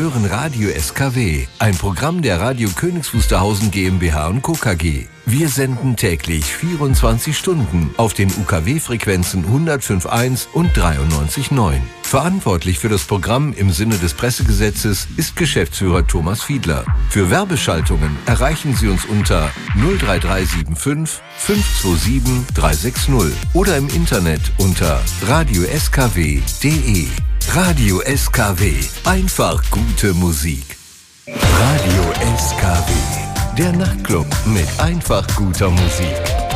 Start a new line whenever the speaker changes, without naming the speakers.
hören Radio SKW, ein Programm der Radio Königs Wusterhausen GmbH und Co. KG. Wir senden täglich 24 Stunden auf den UKW-Frequenzen 105.1 und 93.9. Verantwortlich für das Programm im Sinne des Pressegesetzes ist Geschäftsführer Thomas Fiedler. Für Werbeschaltungen erreichen Sie uns unter 03375 527 360 oder im Internet unter radioskw.de. Radio SKW, einfach gute Musik. Radio SKW, der Nachtclub mit einfach guter Musik.